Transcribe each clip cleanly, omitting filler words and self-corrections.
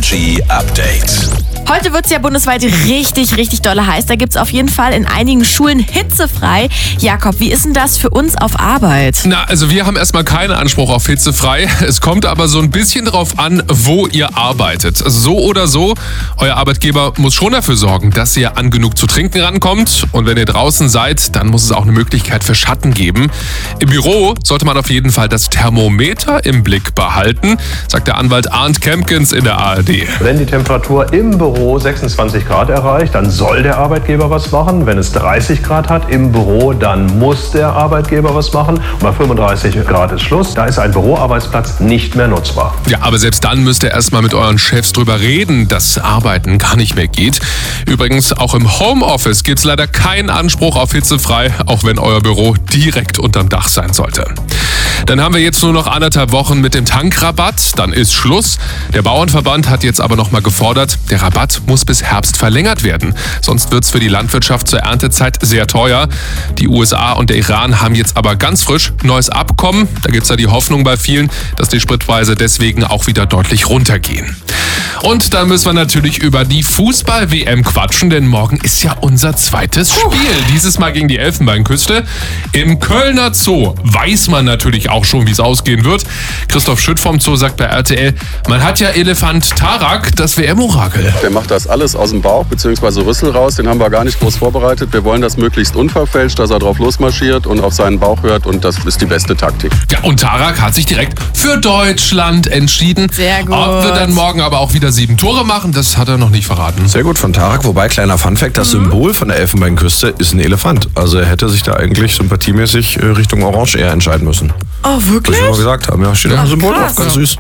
Energy Update. Heute wird es ja bundesweit richtig dolle heiß. Da gibt es auf jeden Fall in einigen Schulen hitzefrei. Jakob, wie ist denn das für uns auf Arbeit? Na, also wir haben erstmal keinen Anspruch auf hitzefrei. Es kommt aber so ein bisschen drauf an, wo ihr arbeitet. So oder so, euer Arbeitgeber muss schon dafür sorgen, dass ihr an genug zu trinken rankommt. Und wenn ihr draußen seid, dann muss es auch eine Möglichkeit für Schatten geben. Im Büro sollte man auf jeden Fall das Thermometer im Blick behalten, sagt der Anwalt Arndt Kempkens in der ARD. Wenn die Temperatur im Büro 26 Grad erreicht, dann soll der Arbeitgeber was machen. Wenn es 30 Grad hat im Büro, dann muss der Arbeitgeber was machen. Und bei 35 Grad ist Schluss. Da ist ein Büroarbeitsplatz nicht mehr nutzbar. Ja, aber selbst dann müsst ihr erstmal mit euren Chefs drüber reden, dass Arbeiten gar nicht mehr geht. Übrigens, auch im Homeoffice gibt es leider keinen Anspruch auf hitzefrei, auch wenn euer Büro direkt unterm Dach sein sollte. Dann haben wir jetzt nur noch 1,5 Wochen mit dem Tankrabatt, dann ist Schluss. Der Bauernverband hat jetzt aber nochmal gefordert, der Rabatt muss bis Herbst verlängert werden. Sonst wird es für die Landwirtschaft zur Erntezeit sehr teuer. Die USA und der Iran haben jetzt aber ganz frisch ein neues Abkommen. Da gibt es ja die Hoffnung bei vielen, dass die Spritpreise deswegen auch wieder deutlich runtergehen. Und dann müssen wir natürlich über die Fußball-WM quatschen, denn morgen ist ja unser zweites Spiel. Dieses Mal gegen die Elfenbeinküste. Im Kölner Zoo weiß man natürlich auch schon, wie es ausgehen wird. Christoph Schütt vom Zoo sagt bei RTL, man hat ja Elefant Tarak, das WM-Orakel. Der macht das alles aus dem Bauch bzw. Rüssel raus, den haben wir gar nicht groß vorbereitet. Wir wollen das möglichst unverfälscht, dass er drauf losmarschiert und auf seinen Bauch hört und das ist die beste Taktik. Ja, und Tarak hat sich direkt für Deutschland entschieden. Sehr gut. Ob wir dann morgen aber auch wieder 7 Tore machen, das hat er noch nicht verraten. Sehr gut von Tarak, wobei, kleiner Funfact, das Symbol von der Elfenbeinküste ist ein Elefant. Also er hätte sich da eigentlich sympathiemäßig Richtung Orange eher entscheiden müssen. Oh, wirklich? Was wir mal gesagt haben, ja, steht ein Symbol drauf, ganz süß.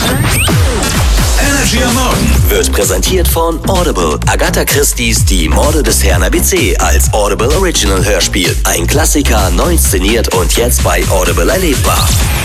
Energy am Morgen wird präsentiert von Audible. Agatha Christie's Die Morde des Herrn ABC als Audible Original Hörspiel. Ein Klassiker, neu inszeniert und jetzt bei Audible erlebbar.